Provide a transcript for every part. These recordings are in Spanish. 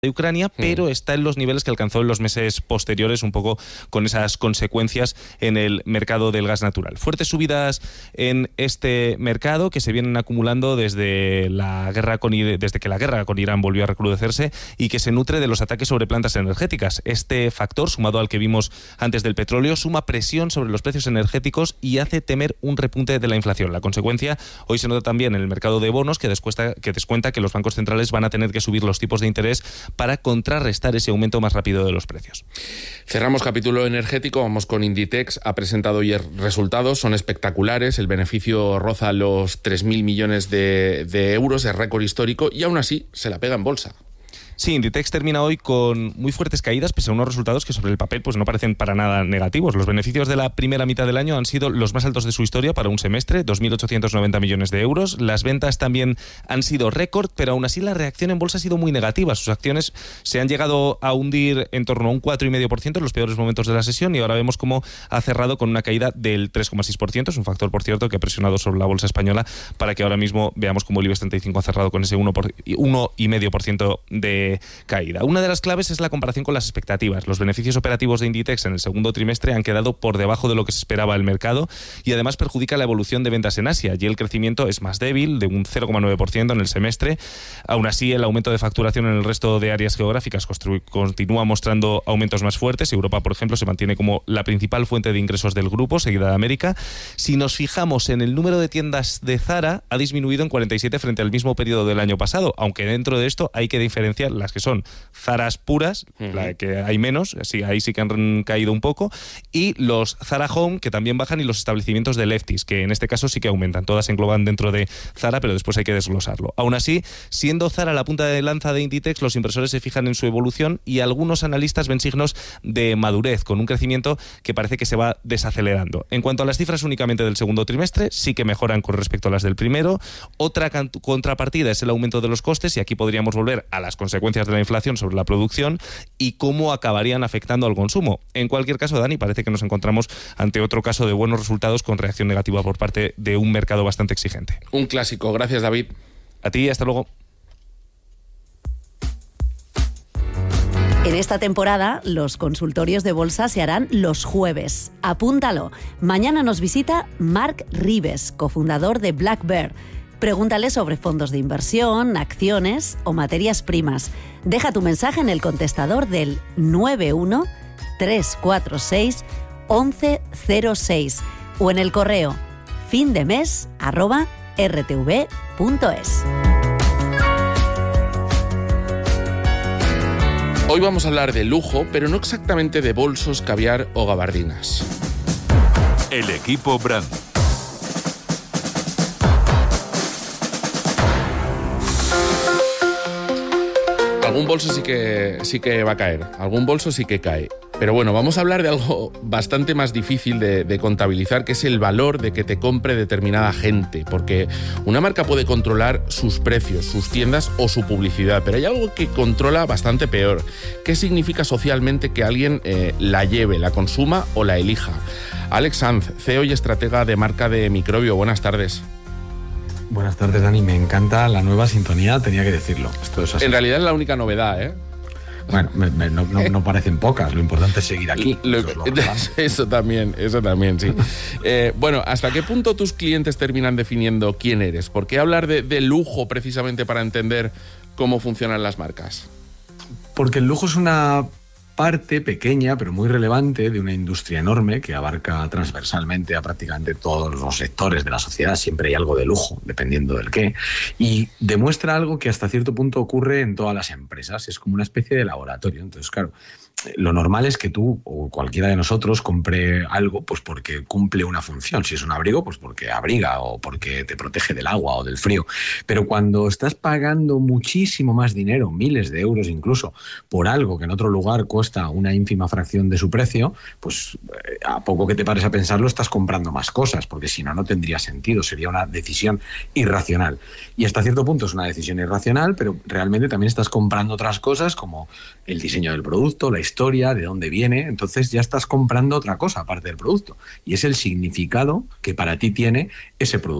de Ucrania, pero está en los niveles que alcanzó en los meses posteriores, un poco con esas consecuencias en el mercado del gas natural. Fuertes subidas en este mercado que se vienen acumulando desde que la guerra con Irán volvió a recrudecerse y que se nutre de los ataques sobre plantas energéticas. Este factor, sumado al que vimos antes del petróleo, suma presión sobre los precios energéticos y hace temer un repunte de la inflación. La consecuencia hoy se nota también en el mercado de bonos, que descuenta que los bancos centrales van a tener que subir los tipos de interés para contrarrestar ese aumento más rápido de los precios. Cerramos capítulo energético, vamos con Inditex. Ha presentado ayer resultados, son espectaculares, el beneficio roza los 3.000 millones de euros, es récord histórico y aún así se la pega en bolsa. Sí, Inditex termina hoy con muy fuertes caídas, pese a unos resultados que sobre el papel pues no parecen para nada negativos. Los beneficios de la primera mitad del año han sido los más altos de su historia para un semestre, 2.890 millones de euros. Las ventas también han sido récord, pero aún así la reacción en bolsa ha sido muy negativa. Sus acciones se han llegado a hundir en torno a un 4,5% en los peores momentos de la sesión y ahora vemos cómo ha cerrado con una caída del 3,6%. Es un factor, por cierto, que ha presionado sobre la bolsa española para que ahora mismo veamos cómo el IBEX 35 ha cerrado con ese 1,5% de caída. Una de las claves es la comparación con las expectativas. Los beneficios operativos de Inditex en el segundo trimestre han quedado por debajo de lo que se esperaba el mercado y además perjudica la evolución de ventas en Asia. Allí el crecimiento es más débil, de un 0,9% en el semestre. Aún así, el aumento de facturación en el resto de áreas geográficas continúa mostrando aumentos más fuertes. Europa, por ejemplo, se mantiene como la principal fuente de ingresos del grupo, seguida de América. Si nos fijamos en el número de tiendas de Zara, ha disminuido en 47 frente al mismo periodo del año pasado, aunque dentro de esto hay que diferenciar las que son Zaras puras, la que hay menos, ahí sí que han caído un poco, y los Zara Home, que también bajan, y los establecimientos de Lefties, que en este caso sí que aumentan. Todas se engloban dentro de Zara, pero después hay que desglosarlo. Aún así, siendo Zara la punta de lanza de Inditex, los inversores se fijan en su evolución y algunos analistas ven signos de madurez, con un crecimiento que parece que se va desacelerando. En cuanto a las cifras únicamente del segundo trimestre, sí que mejoran con respecto a las del primero. Otra contrapartida es el aumento de los costes, y aquí podríamos volver a las consecuencias de la inflación sobre la producción y cómo acabarían afectando al consumo. En cualquier caso, Dani, parece que nos encontramos ante otro caso de buenos resultados con reacción negativa por parte de un mercado bastante exigente. Un clásico. Gracias, David. A ti, hasta luego. En esta temporada, los consultorios de bolsa se harán los jueves. Apúntalo. Mañana nos visita Marc Ribes, cofundador de Black Bear. Pregúntale sobre fondos de inversión, acciones o materias primas. Deja tu mensaje en el contestador del 91-346-1106 o en el correo findemes@rtv.es. Hoy vamos a hablar de lujo, pero no exactamente de bolsos, caviar o gabardinas. El equipo Brand. Algún bolso sí que va a caer, algún bolso sí que cae. Pero bueno, vamos a hablar de algo bastante más difícil de contabilizar, que es el valor de que te compre determinada gente. Porque una marca puede controlar sus precios, sus tiendas o su publicidad, pero hay algo que controla bastante peor. ¿Qué significa socialmente que alguien la lleve, la consuma o la elija? Alex Sanz, CEO y estratega de marca de Microbio. Buenas tardes. Buenas tardes, Dani. Me encanta la nueva sintonía, tenía que decirlo. Esto es así. En realidad es la única novedad, ¿eh? Bueno, no parecen pocas, lo importante es seguir aquí. Eso también, sí. Bueno, ¿hasta qué punto tus clientes terminan definiendo quién eres? ¿Por qué hablar de lujo precisamente para entender cómo funcionan las marcas? Porque el lujo es una parte pequeña pero muy relevante de una industria enorme que abarca transversalmente a prácticamente todos los sectores de la sociedad. Siempre hay algo de lujo, dependiendo del qué, y demuestra algo que hasta cierto punto ocurre en todas las empresas. Es como una especie de laboratorio. Entonces, claro, lo normal es que tú o cualquiera de nosotros compre algo pues porque cumple una función. Si es un abrigo, pues porque abriga o porque te protege del agua o del frío. Pero cuando estás pagando muchísimo más dinero, miles de euros incluso, por algo que en otro lugar cuesta una ínfima fracción de su precio, pues a poco que te pares a pensarlo estás comprando más cosas, porque si no, no tendría sentido. Sería una decisión irracional. Y hasta cierto punto es una decisión irracional, pero realmente también estás comprando otras cosas como el diseño del producto, la historia, de dónde viene. Entonces ya estás comprando otra cosa aparte del producto, y es el significado que para ti tiene ese producto.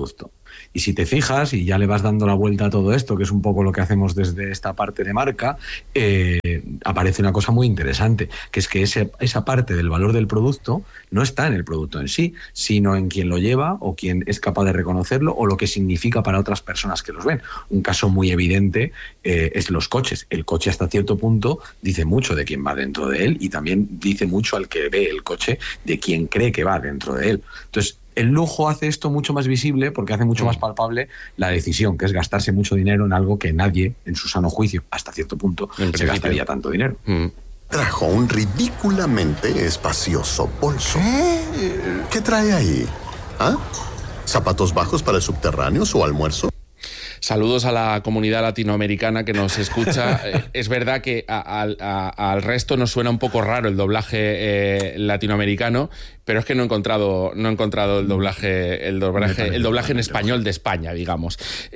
Y si te fijas, y ya le vas dando la vuelta a todo esto, que es un poco lo que hacemos desde esta parte de marca, aparece una cosa muy interesante, que es que esa parte del valor del producto no está en el producto en sí, sino en quien lo lleva o quien es capaz de reconocerlo o lo que significa para otras personas que los ven. Un caso muy evidente es los coches. El coche hasta cierto punto dice mucho de quién va dentro de él y también dice mucho al que ve el coche de quién cree que va dentro de él. Entonces, el lujo hace esto mucho más visible porque hace mucho más palpable la decisión, que es gastarse mucho dinero en algo que nadie, en su sano juicio, hasta cierto punto, se gastaría tanto dinero. Trajo un ridículamente espacioso bolso. ¿Qué trae ahí? ¿Ah? ¿Zapatos bajos para el subterráneo, su almuerzo? Saludos a la comunidad latinoamericana que nos escucha. Es verdad que al resto nos suena un poco raro el doblaje latinoamericano, pero es que no he encontrado el doblaje en español de España, digamos.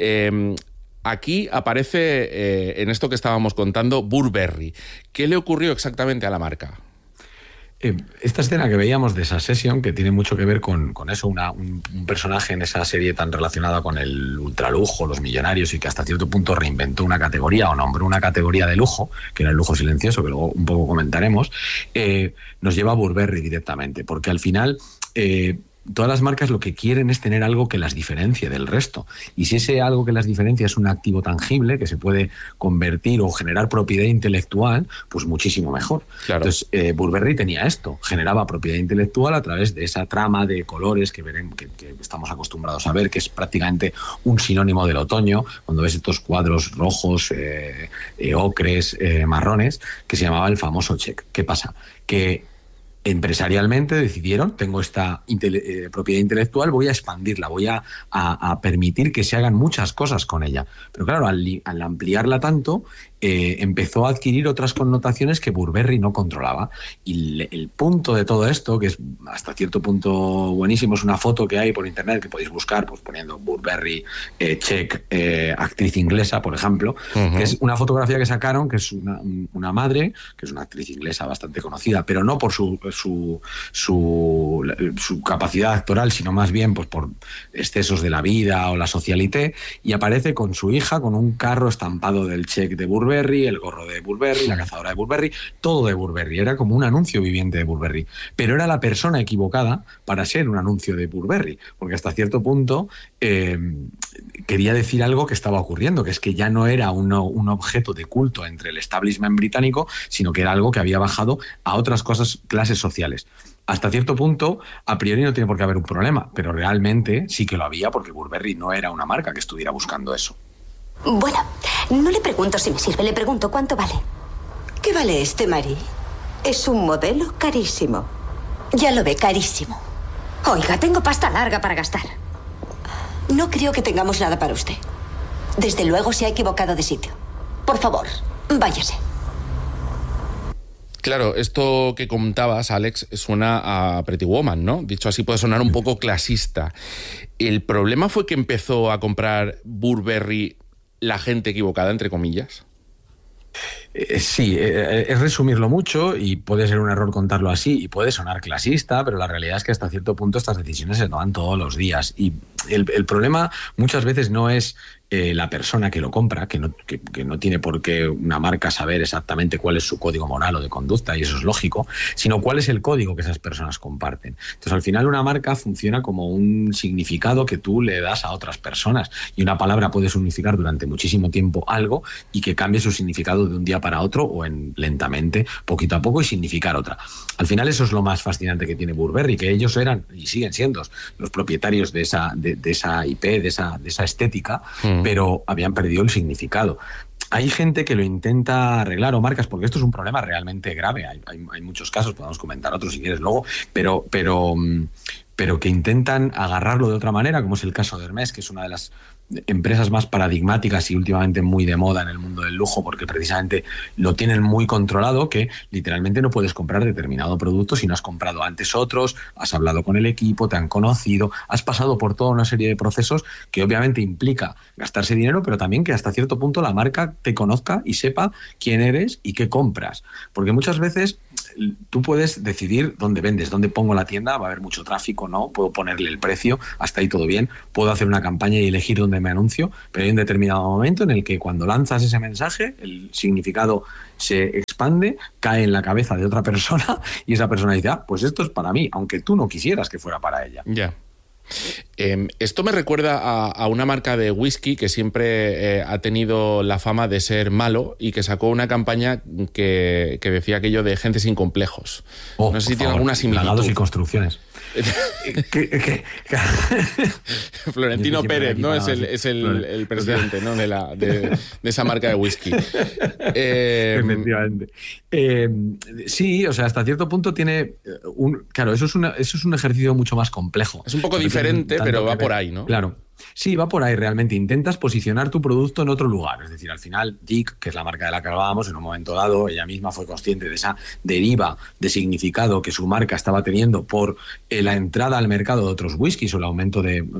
Aquí aparece, en esto que estábamos contando, Burberry. ¿Qué le ocurrió exactamente a la marca? Esta escena que veíamos de Succession, que tiene mucho que ver con eso, un personaje en esa serie tan relacionada con el ultralujo, los millonarios, y que hasta cierto punto reinventó una categoría o nombró una categoría de lujo, que era el lujo silencioso, que luego un poco comentaremos, nos lleva a Burberry directamente, porque al final todas las marcas lo que quieren es tener algo que las diferencie del resto. Y si ese algo que las diferencia es un activo tangible que se puede convertir o generar propiedad intelectual, pues muchísimo mejor. Claro. Entonces, Burberry tenía esto, generaba propiedad intelectual a través de esa trama de colores que estamos acostumbrados a ver, que es prácticamente un sinónimo del otoño, cuando ves estos cuadros rojos, ocres, marrones, que se llamaba el famoso check. ¿Qué pasa? Que empresarialmente decidieron, tengo esta propiedad intelectual, voy a expandirla, voy a permitir que se hagan muchas cosas con ella. Pero claro, al ampliarla tanto, empezó a adquirir otras connotaciones que Burberry no controlaba. Y el punto de todo esto, que es hasta cierto punto buenísimo, es una foto que hay por internet que podéis buscar, pues poniendo Burberry, check, actriz inglesa, por ejemplo, que es una fotografía que sacaron, que es una madre, que es una actriz inglesa bastante conocida, pero no por su capacidad actoral, sino más bien pues por excesos de la vida o la socialité, y aparece con su hija con un carro estampado del check de Burberry, el gorro de Burberry, la cazadora de Burberry, todo de Burberry. Era como un anuncio viviente de Burberry, pero era la persona equivocada para ser un anuncio de Burberry, porque hasta cierto punto quería decir algo que estaba ocurriendo, que es que ya no era un objeto de culto entre el establishment británico, sino que era algo que había bajado a otras clases sociales. Hasta cierto punto, a priori no tiene por qué haber un problema, pero realmente sí que lo había, porque Burberry no era una marca que estuviera buscando eso. Bueno, no le pregunto si me sirve, le pregunto cuánto vale. ¿Qué vale este, Marie? Es un modelo carísimo. Ya lo ve, carísimo. Oiga, tengo pasta larga para gastar. No creo que tengamos nada para usted. Desde luego se ha equivocado de sitio. Por favor, váyase. Claro, esto que contabas, Alex, suena a Pretty Woman, ¿no? Dicho así, puede sonar un poco clasista. ¿El problema fue que empezó a comprar Burberry la gente equivocada, entre comillas? Sí, es resumirlo mucho y puede ser un error contarlo así y puede sonar clasista, pero la realidad es que hasta cierto punto estas decisiones se toman todos los días y el problema muchas veces no es la persona que lo compra, que no tiene por qué una marca saber exactamente cuál es su código moral o de conducta, y eso es lógico, sino cuál es el código que esas personas comparten. Entonces, al final una marca funciona como un significado que tú le das a otras personas, y una palabra puede significar durante muchísimo tiempo algo y que cambie su significado de un día para otro o lentamente, poquito a poco, y significar otra. Al final eso es lo más fascinante que tiene Burberry, que ellos eran y siguen siendo los propietarios de esa IP, de esa estética, pero habían perdido el significado. Hay gente que lo intenta arreglar, o marcas, porque esto es un problema realmente grave. Hay muchos casos, podemos comentar otros si quieres luego, pero que intentan agarrarlo de otra manera, como es el caso de Hermès, que es una de las empresas más paradigmáticas y últimamente muy de moda en el mundo del lujo, porque precisamente lo tienen muy controlado, que literalmente no puedes comprar determinado producto si no has comprado antes otros, has hablado con el equipo, te han conocido, has pasado por toda una serie de procesos que obviamente implica gastarse dinero, pero también que hasta cierto punto la marca te conozca y sepa quién eres y qué compras. Porque muchas veces tú puedes decidir dónde vendes, dónde pongo la tienda, va a haber mucho tráfico, ¿no? Puedo ponerle el precio, hasta ahí todo bien, puedo hacer una campaña y elegir dónde me anuncio, pero hay un determinado momento en el que cuando lanzas ese mensaje, el significado se expande, cae en la cabeza de otra persona y esa persona dice, pues esto es para mí, aunque tú no quisieras que fuera para ella. Ya. Esto me recuerda a una marca de whisky que siempre ha tenido la fama de ser malo y que sacó una campaña que decía aquello de gente sin complejos. No sé si tiene alguna similitud. Plagados y construcciones. Florentino Pérez, ¿no? Es el presidente, ¿no? de esa marca de whisky. Efectivamente. Sí, o sea, hasta cierto punto tiene claro, eso es un ejercicio mucho más complejo. Es un poco diferente, pero va por ahí, ¿no? Claro. Sí, va por ahí realmente. Intentas posicionar tu producto en otro lugar. Es decir, al final, JIC, que es la marca de la que hablábamos, en un momento dado, ella misma fue consciente de esa deriva de significado que su marca estaba teniendo por la entrada al mercado de otros whiskies o el aumento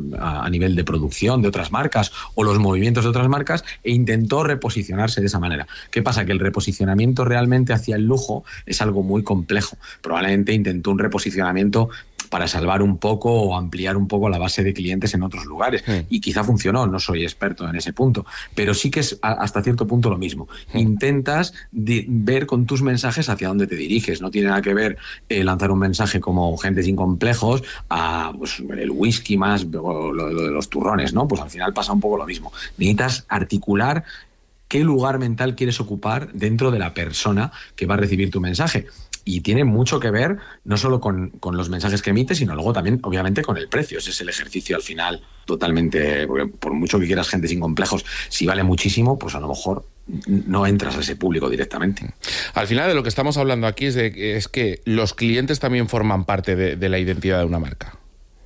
a nivel de producción de otras marcas o los movimientos de otras marcas, e intentó reposicionarse de esa manera. ¿Qué pasa? Que el reposicionamiento realmente hacia el lujo es algo muy complejo. Probablemente intentó un reposicionamiento para salvar un poco o ampliar un poco la base de clientes en otros lugares. Y quizá funcionó, no soy experto en ese punto, pero sí que es hasta cierto punto lo mismo. Intentas ver con tus mensajes hacia dónde te diriges. No tiene nada que ver lanzar un mensaje como gente sin complejos a pues, el whisky más o lo de los turrones, ¿no? Pues al final pasa un poco lo mismo. Necesitas articular qué lugar mental quieres ocupar dentro de la persona que va a recibir tu mensaje. Y tiene mucho que ver no solo con los mensajes que emites, sino luego también, obviamente, con el precio. Ese es el ejercicio al final totalmente, porque por mucho que quieras gente sin complejos, si vale muchísimo, pues a lo mejor no entras a ese público directamente. Al final de lo que estamos hablando aquí es que los clientes también forman parte de la identidad de una marca.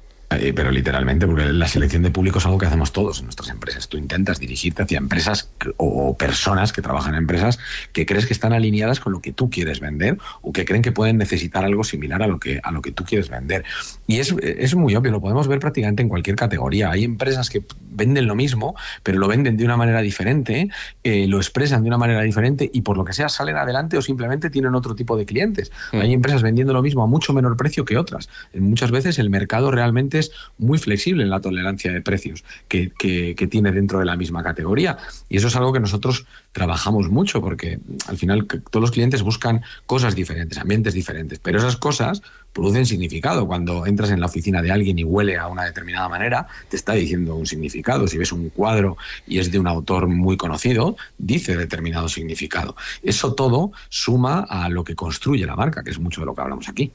Pero literalmente, porque la selección de público es algo que hacemos todos en nuestras empresas. Tú intentas dirigirte hacia empresas o personas que trabajan en empresas que crees que están alineadas con lo que tú quieres vender o que creen que pueden necesitar algo similar a lo que tú quieres vender. Y es muy obvio, lo podemos ver prácticamente en cualquier categoría. Hay empresas que venden lo mismo, pero lo venden de una manera diferente, lo expresan de una manera diferente y por lo que sea salen adelante o simplemente tienen otro tipo de clientes. Hay empresas vendiendo lo mismo a mucho menor precio que otras. Muchas veces el mercado realmente es muy flexible en la tolerancia de precios que tiene dentro de la misma categoría. Y eso es algo que nosotros trabajamos mucho porque al final todos los clientes buscan cosas diferentes, ambientes diferentes, pero esas cosas producen significado. Cuando entras en la oficina de alguien y huele a una determinada manera, te está diciendo un significado. Si ves un cuadro y es de un autor muy conocido, dice determinado significado. Eso todo suma a lo que construye la marca, que es mucho de lo que hablamos aquí.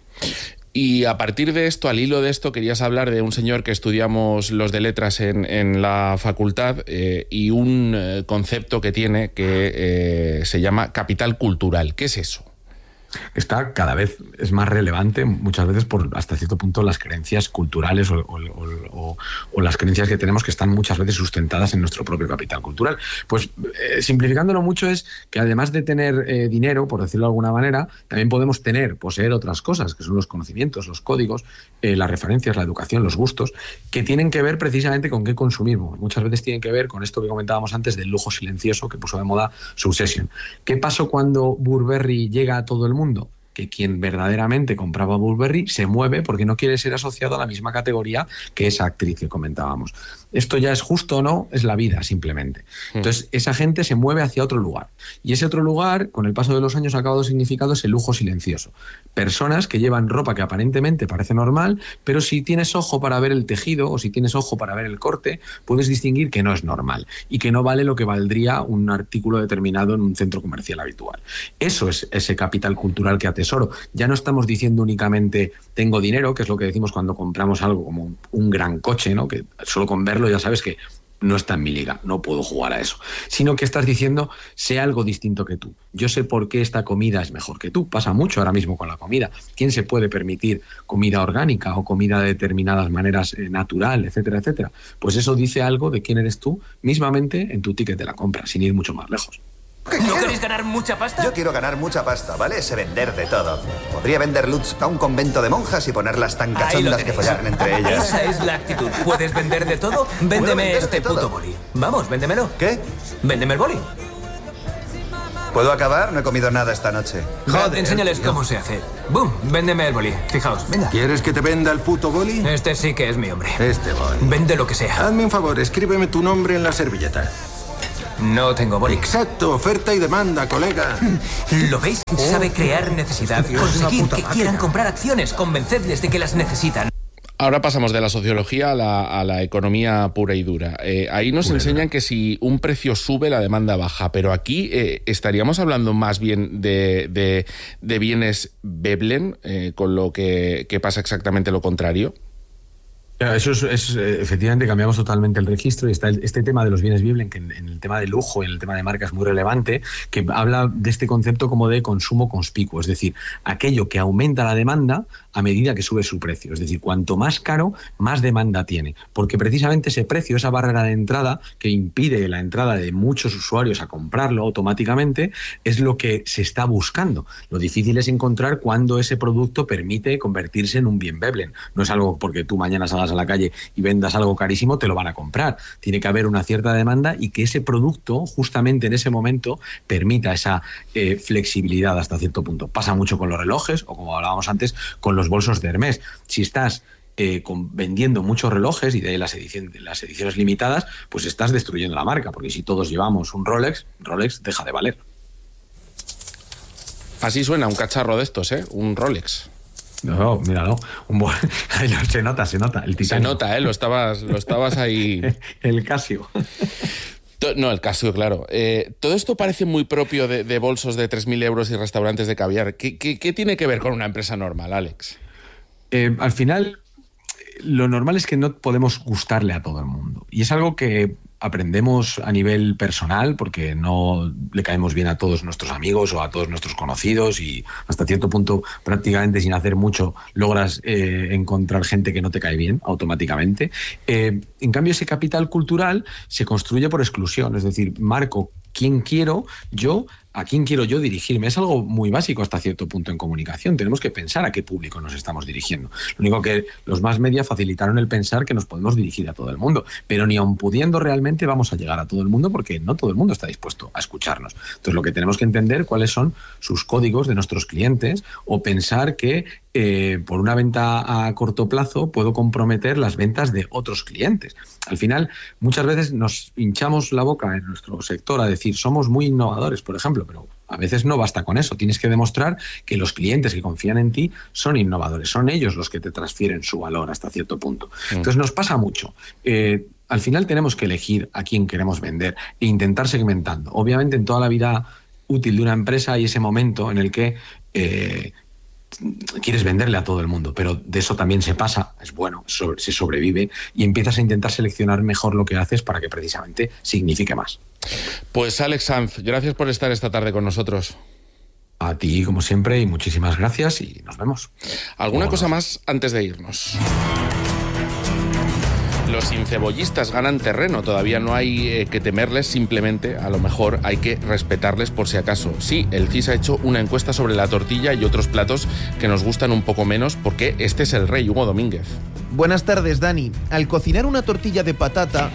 Y a partir de esto, al hilo de esto, querías hablar de un señor que estudiamos los de letras en la facultad y un concepto que tiene que se llama capital cultural. ¿Qué es eso? Está cada vez es más relevante, muchas veces por hasta cierto punto las creencias culturales o las creencias que tenemos que están muchas veces sustentadas en nuestro propio capital cultural. Pues simplificándolo mucho es que además de tener dinero, por decirlo de alguna manera, también podemos poseer otras cosas, que son los conocimientos, los códigos, las referencias, la educación, los gustos, que tienen que ver precisamente con qué consumimos. Muchas veces tienen que ver con esto que comentábamos antes del lujo silencioso que puso de moda Succession. ¿Qué pasó cuando Burberry llega a todo el mundo? Que quien verdaderamente compraba Burberry se mueve porque no quiere ser asociado a la misma categoría que esa actriz que comentábamos. Esto ya es justo o no, es la vida simplemente. Entonces esa gente se mueve hacia otro lugar y ese otro lugar con el paso de los años ha acabado significado ese lujo silencioso. Personas que llevan ropa que aparentemente parece normal, pero si tienes ojo para ver el tejido o si tienes ojo para ver el corte, puedes distinguir que no es normal y que no vale lo que valdría un artículo determinado en un centro comercial habitual. Eso es ese capital cultural que atesoro. Ya no estamos diciendo únicamente tengo dinero, que es lo que decimos cuando compramos algo como un gran coche, ¿no? Que solo con verlo ya sabes que no está en mi liga, no puedo jugar a eso. Sino que estás diciendo, sé algo distinto que tú. Yo sé por qué esta comida es mejor que tú. Pasa mucho ahora mismo con la comida. ¿Quién se puede permitir comida orgánica o comida de determinadas maneras natural, etcétera, etcétera? Pues eso dice algo de quién eres tú, mismamente en tu ticket de la compra, sin ir mucho más lejos. ¿No queréis ganar mucha pasta? Yo quiero ganar mucha pasta, ¿vale? Sé vender de todo. Podría vender loots a un convento de monjas y ponerlas tan cachondas que follaran entre ellas. Esa es la actitud. ¿Puedes vender de todo? Véndeme este puto boli. Vamos, véndemelo. ¿Qué? Véndeme el boli. ¿Puedo acabar? No he comido nada esta noche. Joder, enséñales cómo se hace. ¡Bum! Véndeme el boli. Fijaos, venga. ¿Quieres que te venda el puto boli? Este sí que es mi hombre. Este boli. Vende lo que sea. Hazme un favor, escríbeme tu nombre en la servilleta. No tengo boli. Exacto, oferta y demanda, colega. ¿Lo veis? Sabe crear necesidad. Conseguir que quieran comprar acciones. Convencedles de que las necesitan. Ahora pasamos de la sociología a la economía pura y dura. Ahí nos enseñan que si un precio sube, la demanda baja, pero aquí estaríamos hablando más bien de bienes Veblen, con lo que pasa exactamente lo contrario. Eso es efectivamente, cambiamos totalmente el registro y está este tema de los bienes Veblen, que en el tema de lujo y en el tema de marca es muy relevante, que habla de este concepto como de consumo conspicuo, es decir, aquello que aumenta la demanda a medida que sube su precio, es decir, cuanto más caro, más demanda tiene, porque precisamente ese precio, esa barrera de entrada que impide la entrada de muchos usuarios a comprarlo automáticamente, es lo que se está buscando. Lo difícil es encontrar cuándo ese producto permite convertirse en un bien Veblen. No es algo porque tú mañana salgas a la calle y vendas algo carísimo, te lo van a comprar. Tiene que haber una cierta demanda y que ese producto, justamente en ese momento, permita esa flexibilidad hasta cierto punto. Pasa mucho con los relojes o, como hablábamos antes, con los bolsos de Hermès. Si estás vendiendo muchos relojes y de ahí las ediciones limitadas, pues estás destruyendo la marca, porque si todos llevamos un Rolex deja de valer. Así suena un cacharro de estos, un Rolex. No, míralo. Se nota, el titanio. Se nota, lo estabas ahí. El Casio. No, el Casio, claro. Todo esto parece muy propio de bolsos de 3.000 euros y restaurantes de caviar. ¿Qué tiene que ver con una empresa normal, Alex? Al final, lo normal es que no podemos gustarle a todo el mundo. Y es algo que aprendemos a nivel personal, porque no le caemos bien a todos nuestros amigos o a todos nuestros conocidos, y hasta cierto punto, prácticamente sin hacer mucho, logras encontrar gente que no te cae bien automáticamente. En cambio, ese capital cultural se construye por exclusión, es decir, marco quién quiero yo, a quién quiero yo dirigirme. Es algo muy básico hasta cierto punto en comunicación. Tenemos que pensar a qué público nos estamos dirigiendo. Lo único que los más media facilitaron el pensar que nos podemos dirigir a todo el mundo, pero ni aun pudiendo realmente vamos a llegar a todo el mundo, porque no todo el mundo está dispuesto a escucharnos. Entonces, lo que tenemos que entender cuáles son sus códigos de nuestros clientes, o pensar que por una venta a corto plazo puedo comprometer las ventas de otros clientes. Al final, muchas veces nos hinchamos la boca en nuestro sector a decir somos muy innovadores, por ejemplo, pero a veces no basta con eso. Tienes que demostrar que los clientes que confían en ti son innovadores, son ellos los que te transfieren su valor hasta cierto punto. Entonces nos pasa mucho. Al final tenemos que elegir a quién queremos vender e intentar segmentando. Obviamente, en toda la vida útil de una empresa hay ese momento en el que quieres venderle a todo el mundo, pero de eso también se pasa, es bueno, se sobrevive, y empiezas a intentar seleccionar mejor lo que haces para que precisamente signifique más. Pues Alex Sanz, gracias por estar esta tarde con nosotros. A ti, como siempre, y muchísimas gracias, y nos vemos. ¿Alguna cosa más antes de irnos? Los incebollistas ganan terreno, todavía no hay que temerles, simplemente a lo mejor hay que respetarles por si acaso. Sí, el CIS ha hecho una encuesta sobre la tortilla y otros platos que nos gustan un poco menos, porque este es el rey, Hugo Domínguez. Buenas tardes, Dani. Al cocinar una tortilla de patata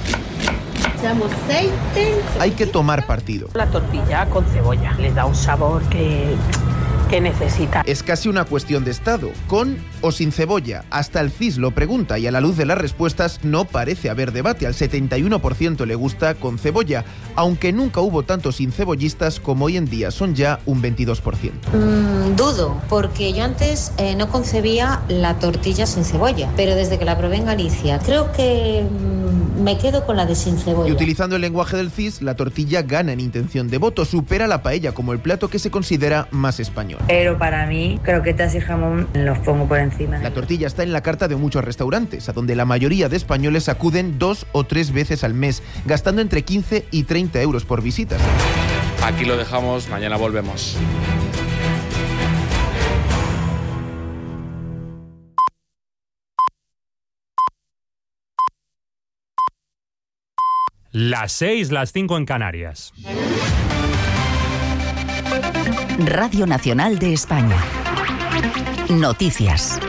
hay que tomar partido. La tortilla con cebolla le da un sabor que necesita. Es casi una cuestión de estado, con o sin cebolla. Hasta el CIS lo pregunta y a la luz de las respuestas no parece haber debate. Al 71% le gusta con cebolla, aunque nunca hubo tantos incebollistas como hoy en día, son ya un 22%. Dudo, porque yo antes no concebía la tortilla sin cebolla, pero desde que la probé en Galicia, creo que me quedo con la de sin cebolla. Y utilizando el lenguaje del CIS, la tortilla gana en intención de voto, supera la paella como el plato que se considera más español. Pero para mí, croquetas y jamón los pongo por encima. La tortilla está en la carta de muchos restaurantes, a donde la mayoría de españoles acuden 2 o 3 veces al mes, gastando entre 15 y 30 euros por visitas. Aquí lo dejamos, mañana volvemos. Las 6, las 5 en Canarias. Radio Nacional de España. Noticias.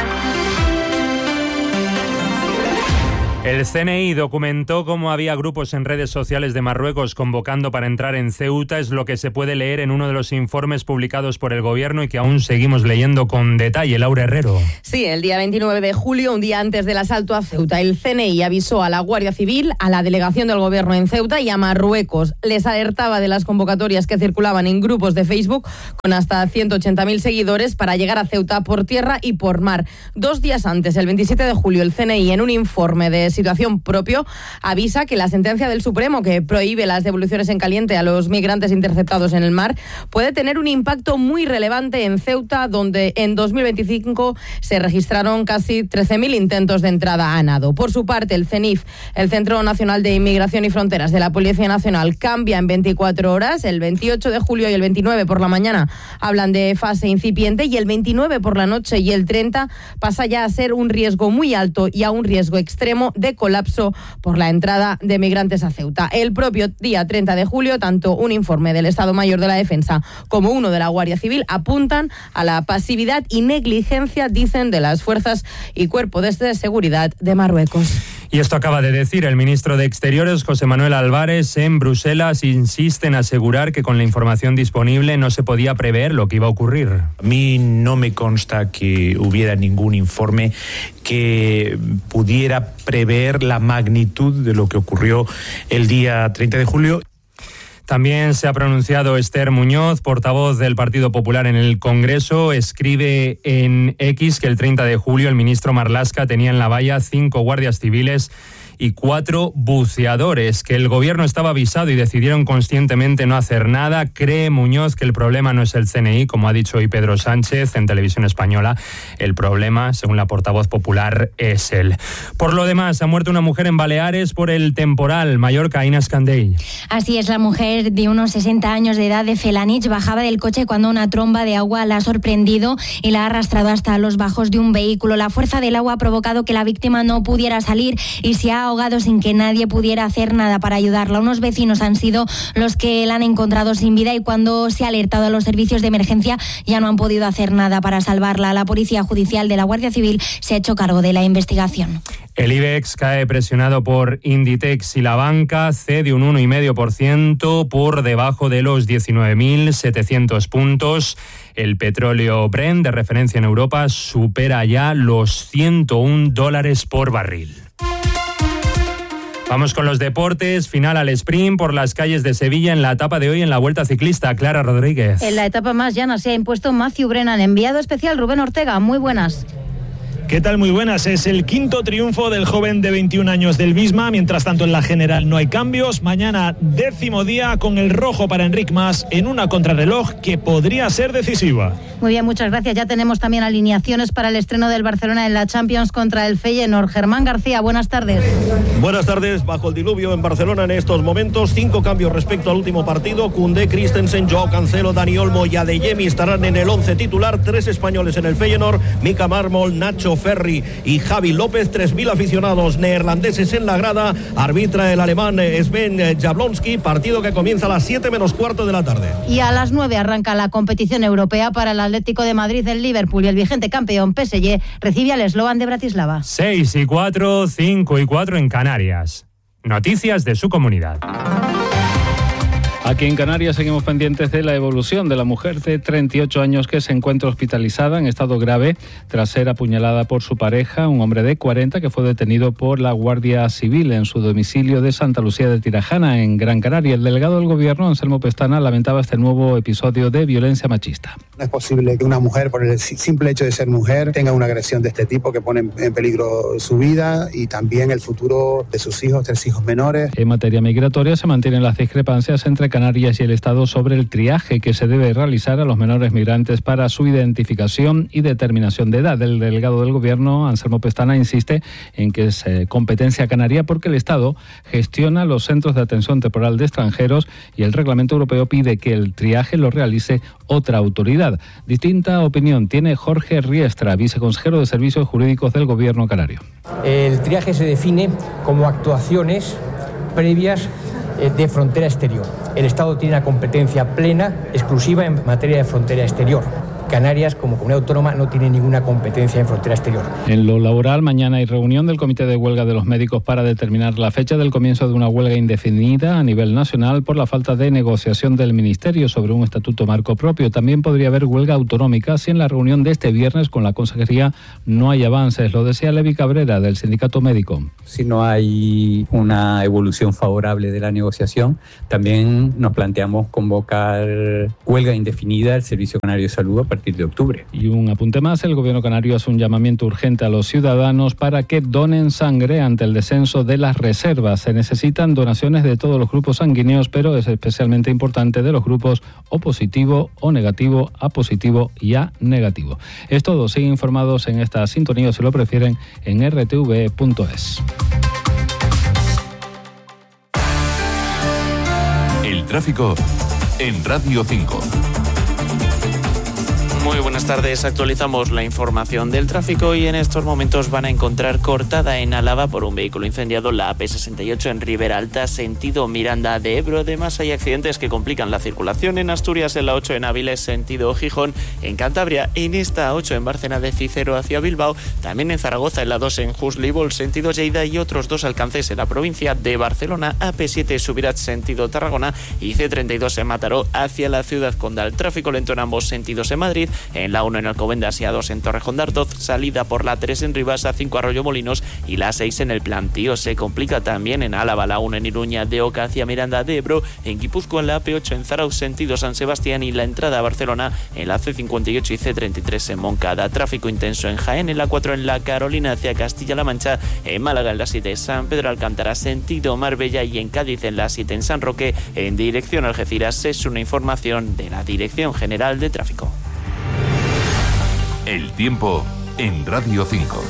El CNI documentó cómo había grupos en redes sociales de Marruecos convocando para entrar en Ceuta. Es lo que se puede leer en uno de los informes publicados por el Gobierno y que aún seguimos leyendo con detalle. Laura Herrero. Sí, el día 29 de julio, un día antes del asalto a Ceuta, el CNI avisó a la Guardia Civil, a la delegación del Gobierno en Ceuta y a Marruecos. Les alertaba de las convocatorias que circulaban en grupos de Facebook con hasta 180.000 seguidores para llegar a Ceuta por tierra y por mar. 2 días antes, el 27 de julio, el CNI, en un informe de situación propio, avisa que la sentencia del Supremo que prohíbe las devoluciones en caliente a los migrantes interceptados en el mar puede tener un impacto muy relevante en Ceuta, donde en 2025 se registraron casi 13.000 intentos de entrada a nado. Por su parte, el CENIF, el Centro Nacional de Inmigración y Fronteras de la Policía Nacional, cambia en 24 horas. El 28 de julio y el 29 por la mañana hablan de fase incipiente y el 29 por la noche y el 30 pasa ya a ser un riesgo muy alto y a un riesgo extremo de colapso por la entrada de migrantes a Ceuta. El propio día 30 de julio, tanto un informe del Estado Mayor de la Defensa como uno de la Guardia Civil apuntan a la pasividad y negligencia, dicen, de las fuerzas y cuerpos de seguridad de Marruecos. Y esto acaba de decir el ministro de Exteriores, José Manuel Álvarez, en Bruselas. Insiste en asegurar que con la información disponible no se podía prever lo que iba a ocurrir. A mí no me consta que hubiera ningún informe que pudiera prever la magnitud de lo que ocurrió el día 30 de julio. También se ha pronunciado Esther Muñoz, portavoz del Partido Popular en el Congreso. Escribe en X que el 30 de julio el ministro Marlaska tenía en la valla 5 guardias civiles y 4 buceadores, que el gobierno estaba avisado y decidieron conscientemente no hacer nada. Cree Muñoz que el problema no es el CNI, como ha dicho hoy Pedro Sánchez en Televisión Española. El problema, según la portavoz popular, es él. Por lo demás, ha muerto una mujer en Baleares por el temporal. Mallorca, Inés Candell. Así es, la mujer de unos 60 años de edad de Felanich bajaba del coche cuando una tromba de agua la ha sorprendido y la ha arrastrado hasta los bajos de un vehículo. La fuerza del agua ha provocado que la víctima no pudiera salir y se ha ahogado sin que nadie pudiera hacer nada para ayudarla. Unos vecinos han sido los que la han encontrado sin vida y cuando se ha alertado a los servicios de emergencia ya no han podido hacer nada para salvarla. La Policía Judicial de la Guardia Civil se ha hecho cargo de la investigación. El IBEX cae presionado por Inditex y la banca, cede un 1,5% por debajo de los 19.700 puntos. El petróleo Brent, de referencia en Europa, supera ya los $101 por barril. Vamos con los deportes. Final al sprint por las calles de Sevilla en la etapa de hoy en la Vuelta Ciclista. Clara Rodríguez. En la etapa más llana se ha impuesto Matthew Brennan. Enviado especial Rubén Ortega. Muy buenas. ¿Qué tal? Muy buenas. Es el 5º triunfo del joven de 21 años del Visma. Mientras tanto, en la general no hay cambios. Mañana, 10º día con el rojo para Enric Mas en una contrarreloj que podría ser decisiva. Muy bien, muchas gracias. Ya tenemos también alineaciones para el estreno del Barcelona en la Champions contra el Feyenoord. Germán García, buenas tardes. Buenas tardes. Bajo el diluvio en Barcelona en estos momentos. 5 cambios respecto al último partido. Koundé, Christensen, Joao Cancelo, Dani Olmo y Adeyemi estarán en el 11 titular. 3 españoles en el Feyenoord. Mika Mármol, Nacho Ferri y Javi López. 3.000 aficionados neerlandeses en la grada. Arbitra el alemán Sven Jablonski. Partido que comienza a las 7:15 de la tarde. Y a las 9 arranca la competición europea para el Atlético de Madrid. El Liverpool y el vigente campeón PSG recibe al Slovan de Bratislava. 6:04, 5:04 en Canarias. Noticias de su comunidad. Aquí en Canarias seguimos pendientes de la evolución de la mujer de 38 años que se encuentra hospitalizada en estado grave tras ser apuñalada por su pareja, un hombre de 40 que fue detenido por la Guardia Civil en su domicilio de Santa Lucía de Tirajana, en Gran Canaria. El delegado del Gobierno, Anselmo Pestana, lamentaba este nuevo episodio de violencia machista. No es posible que una mujer, por el simple hecho de ser mujer, tenga una agresión de este tipo que pone en peligro su vida y también el futuro de sus hijos, 3 hijos menores. En materia migratoria se mantienen las discrepancias entre Canarias y el Estado sobre el triaje que se debe realizar a los menores migrantes para su identificación y determinación de edad. El delegado del Gobierno, Anselmo Pestana, insiste en que es competencia canaria porque el Estado gestiona los centros de atención temporal de extranjeros y el Reglamento Europeo pide que el triaje lo realice otra autoridad. Distinta opinión tiene Jorge Riestra, viceconsejero de Servicios Jurídicos del Gobierno canario. El triaje se define como actuaciones previas de frontera exterior. El Estado tiene una competencia plena, exclusiva en materia de frontera exterior. Canarias, como comunidad autónoma, no tiene ninguna competencia en frontera exterior. En lo laboral, mañana hay reunión del Comité de Huelga de los Médicos para determinar la fecha del comienzo de una huelga indefinida a nivel nacional por la falta de negociación del Ministerio sobre un estatuto marco propio. También podría haber huelga autonómica si en la reunión de este viernes con la Consejería no hay avances. Lo decía Levi Cabrera, del Sindicato Médico. Si no hay una evolución favorable de la negociación, también nos planteamos convocar huelga indefinida del Servicio Canario de Salud a partir de octubre. Y un apunte más, el Gobierno canario hace un llamamiento urgente a los ciudadanos para que donen sangre ante el descenso de las reservas. Se necesitan donaciones de todos los grupos sanguíneos, pero es especialmente importante de los grupos O positivo, O negativo, A positivo y A negativo. Es todo, siguen informados en esta sintonía o si lo prefieren en rtv.es. El tráfico en Radio 5. Muy buenas tardes, actualizamos la información del tráfico y en estos momentos van a encontrar cortada en Álava por un vehículo incendiado la AP68 en Ribera Alta, sentido Miranda de Ebro. Además hay accidentes que complican la circulación en Asturias, en la 8 en Áviles, sentido Gijón, en Cantabria, en esta 8 en Bárcena de Cicero hacia Bilbao, también en Zaragoza en la 2 en Juslibol, sentido Lleida y otros 2 alcances en la provincia de Barcelona, AP7 Subirats, sentido Tarragona y C32 en Mataró hacia la ciudad condal. Tráfico lento en ambos sentidos en Madrid, en la 1 en Alcobendas y A2 en Torrejón de Ardoz, salida por la 3 en Rivas, A5 Arroyo Molinos y la 6 en el Plantío. Se complica también en Álava, la 1 en Iruña de Oca hacia Miranda de Ebro, en Guipúzcoa en la AP8 en Zarauz, sentido San Sebastián y la entrada a Barcelona en la C58 y C33 en Moncada. Tráfico intenso en Jaén, en la 4 en la Carolina hacia Castilla-La Mancha, en Málaga en la 7 San Pedro Alcántara, sentido Marbella y en Cádiz en la 7 en San Roque, en dirección Algeciras. Es una información de la Dirección General de Tráfico. El tiempo en Radio 5.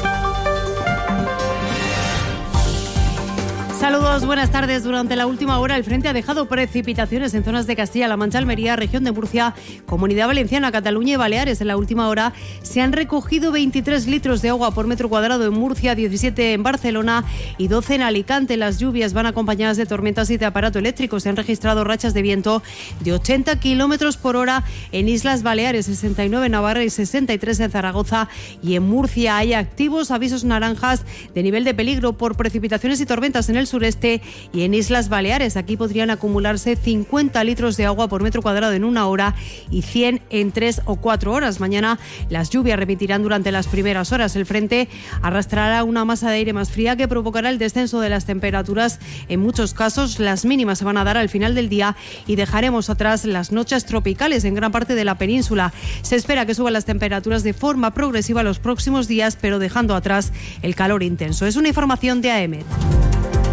Saludos, buenas tardes. Durante la última hora el frente ha dejado precipitaciones en zonas de Castilla-La Mancha, Almería, región de Murcia, Comunidad Valenciana, Cataluña y Baleares. En la última hora se han recogido 23 litros de agua por metro cuadrado en Murcia, 17 en Barcelona y 12 en Alicante. Las lluvias van acompañadas de tormentas y de aparato eléctrico. Se han registrado rachas de viento de 80 kilómetros por hora en Islas Baleares, 69 en Navarra y 63 en Zaragoza y en Murcia. Hay activos avisos naranjas de nivel de peligro por precipitaciones y tormentas en el sureste y en Islas Baleares. Aquí podrían acumularse 50 litros de agua por metro cuadrado en 1 hora y 100 en 3 o 4 horas. Mañana las lluvias repetirán durante las primeras horas. El frente arrastrará una masa de aire más fría que provocará el descenso de las temperaturas. En muchos casos las mínimas se van a dar al final del día y dejaremos atrás las noches tropicales en gran parte de la península. Se espera que suban las temperaturas de forma progresiva los próximos días, pero dejando atrás el calor intenso. Es una información de AEMET.